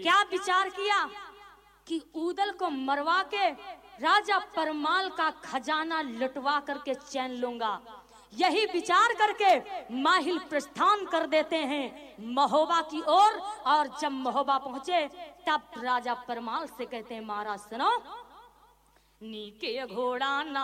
क्या विचार किया कि उदल को मरवा के राजा परमाल का खजाना लुटवा करके चैन लूंगा। यही विचार करके माहिल प्रस्थान कर देते हैं महोबा की ओर। और जब महोबा पहुंचे तब राजा परमाल से कहते हैं महाराज सुनो, नीके घोड़ा ना